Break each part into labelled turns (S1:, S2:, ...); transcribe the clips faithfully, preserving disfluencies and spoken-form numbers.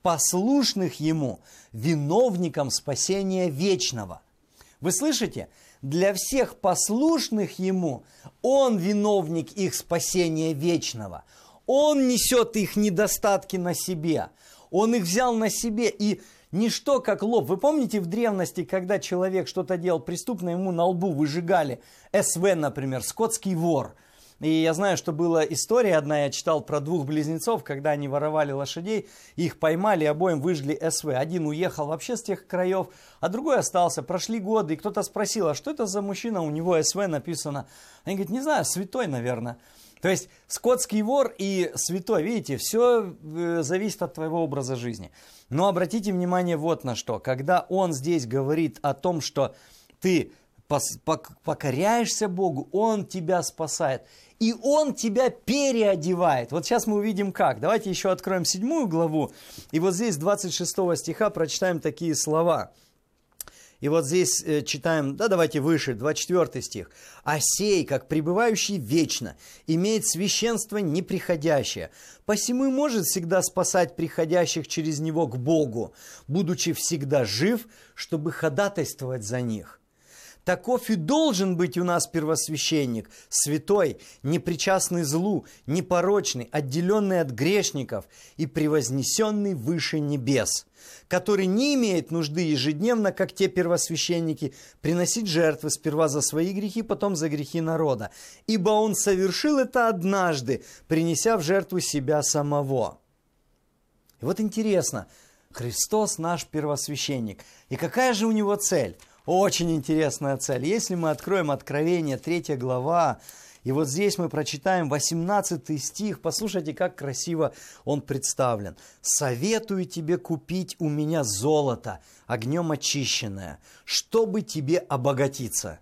S1: послушных Ему виновником спасения вечного. Вы слышите? Для всех послушных Ему Он виновник их спасения вечного. Он несет их недостатки на себе. Он их взял на себе, и ничто как лоб. Вы помните в древности, когда человек что-то делал преступное, ему на лбу выжигали эс вэ, например, скотский вор. И я знаю, что была история одна, я читал про двух близнецов, когда они воровали лошадей, их поймали, обоим выжгли эс вэ. Один уехал вообще с тех краев, а другой остался. Прошли годы, и кто-то спросил, а что это за мужчина, у него эс вэ написано. Они говорят, не знаю, святой, наверное. То есть скотский вор и святой, видите, все зависит от твоего образа жизни. Но обратите внимание вот на что. Когда он здесь говорит о том, что ты покоряешься Богу, Он тебя спасает. И Он тебя переодевает. Вот сейчас мы увидим как. Давайте еще откроем седьмую главу. И вот здесь двадцать шестого стиха прочитаем такие слова. И вот здесь э, читаем, да давайте выше, двадцать четвёртый стих. «А сей, как пребывающий вечно, имеет священство неприходящее, посему и может всегда спасать приходящих через него к Богу, будучи всегда жив, чтобы ходатайствовать за них». Таков и должен быть у нас первосвященник, святой, непричастный злу, непорочный, отделенный от грешников и превознесенный выше небес, который не имеет нужды ежедневно, как те первосвященники, приносить жертвы сперва за свои грехи, потом за грехи народа, ибо он совершил это однажды, принеся в жертву себя самого. И вот интересно, Христос наш первосвященник. И какая же у него цель? Очень интересная цель. Если мы откроем Откровение, третья глава, и вот здесь мы прочитаем восемнадцатый стих, послушайте, как красиво он представлен. «Советую тебе купить у меня золото, огнем очищенное, чтобы тебе обогатиться,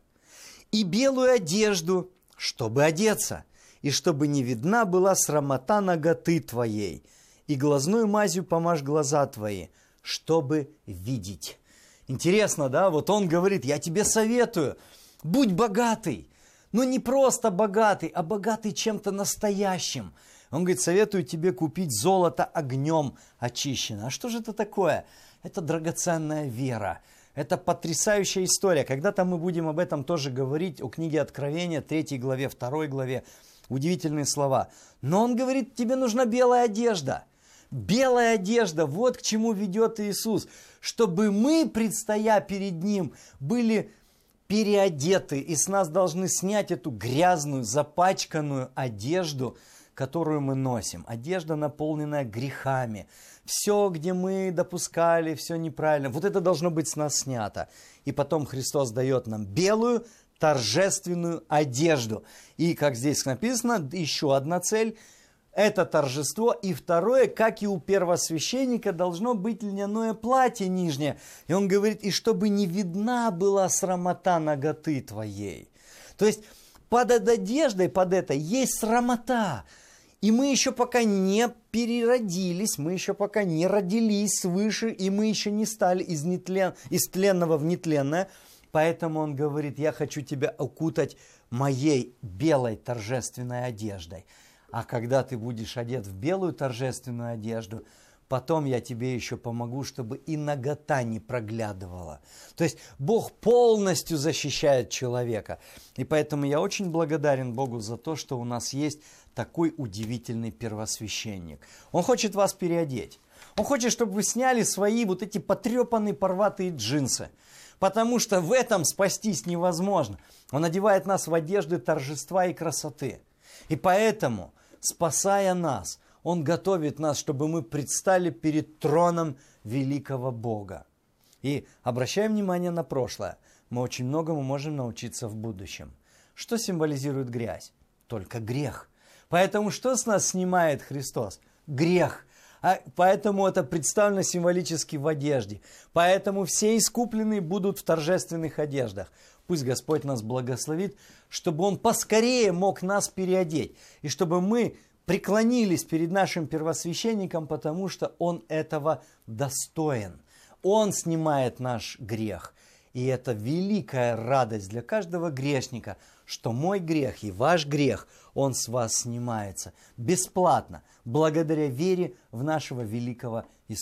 S1: и белую одежду, чтобы одеться, и чтобы не видна была срамота наготы твоей, и глазной мазью помажь глаза твои, чтобы видеть». Интересно, да? Вот он говорит, я тебе советую, будь богатый. Но не просто богатый, а богатый чем-то настоящим. Он говорит, советую тебе купить золото огнем очищенное. А что же это такое? Это драгоценная вера. Это потрясающая история. Когда-то мы будем об этом тоже говорить, о книге Откровения, третьей главе, второй главе. Удивительные слова. Но он говорит, тебе нужна белая одежда. Белая одежда, вот к чему ведет Иисус, чтобы мы, предстоя перед Ним, были переодеты, и с нас должны снять эту грязную, запачканную одежду, которую мы носим. Одежда, наполненная грехами. Все, где мы допускали, все неправильно. Вот это должно быть с нас снято. И потом Христос дает нам белую, торжественную одежду. И, как здесь написано, еще одна цель – это торжество. И второе, как и у первосвященника, должно быть льняное платье нижнее. И он говорит, и чтобы не видна была срамота наготы твоей. То есть под одеждой, под этой есть срамота. И мы еще пока не переродились, мы еще пока не родились свыше, и мы еще не стали из, нетлен, из тленного в нетленное. Поэтому он говорит, я хочу тебя окутать моей белой торжественной одеждой. А когда ты будешь одет в белую торжественную одежду, потом я тебе еще помогу, чтобы и нагота не проглядывала. То есть Бог полностью защищает человека. И поэтому я очень благодарен Богу за то, что у нас есть такой удивительный первосвященник. Он хочет вас переодеть. Он хочет, чтобы вы сняли свои вот эти потрепанные, порватые джинсы. Потому что в этом спастись невозможно. Он одевает нас в одежды торжества и красоты. И поэтому, спасая нас, Он готовит нас, чтобы мы предстали перед троном великого Бога. И обращаем внимание на прошлое. Мы очень многому можем научиться в будущем. Что символизирует грязь? Только грех. Поэтому что с нас снимает Христос? Грех. А поэтому это представлено символически в одежде. Поэтому все искупленные будут в торжественных одеждах. Пусть Господь нас благословит, чтобы Он поскорее мог нас переодеть. И чтобы мы преклонились перед нашим первосвященником, потому что Он этого достоин. Он снимает наш грех. И это великая радость для каждого грешника, что мой грех и ваш грех, он с вас снимается бесплатно, благодаря вере в нашего великого Иисуса.